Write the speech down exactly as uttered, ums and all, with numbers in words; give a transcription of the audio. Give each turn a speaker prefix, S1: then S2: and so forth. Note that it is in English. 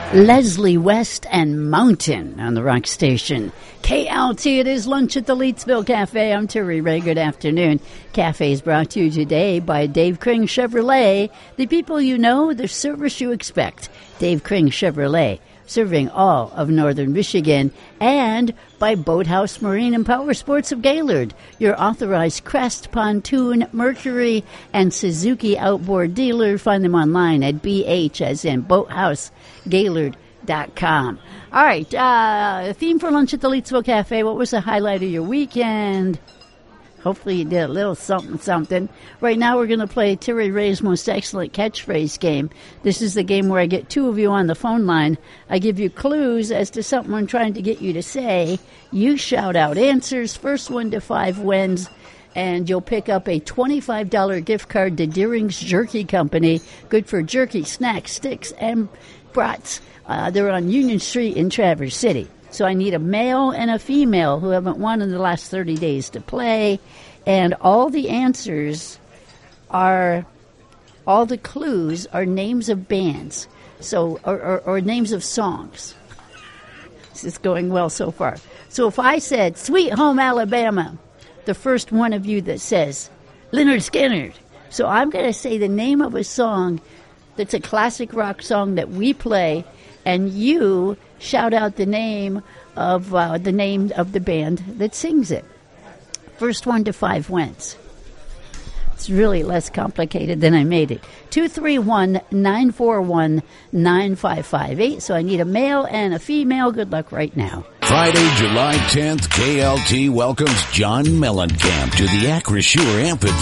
S1: Leslie West and Mountain on the Rock Station. K L T, it is lunch at the Leetsville Cafe. I'm Terry Ray. Good afternoon. Cafe is brought to you today by Dave Kring Chevrolet. The people you know, the service you expect. Dave Kring Chevrolet, serving all of northern Michigan. And by Boathouse Marine and Power Sports of Gaylord, your authorized Crest, Pontoon, Mercury, and Suzuki outboard dealer. Find them online at B H, as in Boathouse, Gaylord dot com. All right, uh, theme for lunch at the Leetsville Cafe. What was the highlight of your weekend? Hopefully you did a little something, something. Right now we're going to play Terry Ray's Most Excellent Catchphrase game. This is the game where I get two of you on the phone line. I give you clues as to something I'm trying to get you to say. You shout out answers. First one to five wins. And you'll pick up a twenty-five dollars gift card to Deering's Jerky Company. Good for jerky, snacks, sticks, and brats. Uh, they're on Union Street in Traverse City. So I need a male and a female who haven't won in the last thirty days to play. And all the answers are, all the clues are names of bands. So, or, or, or names of songs. This is going well so far. So if I said, Sweet Home Alabama, the first one of you that says, Lynyrd Skynyrd. So I'm going to say the name of a song that's a classic rock song that we play, and you shout out the name of uh, the name of the band that sings it. First one to five wins. It's really less complicated than I made it. two three one, nine four one, nine five five eight. So I need a male and a female. Good luck right now.
S2: Friday, July tenth, K L T welcomes John Mellencamp to the Acrisure Amphitheater.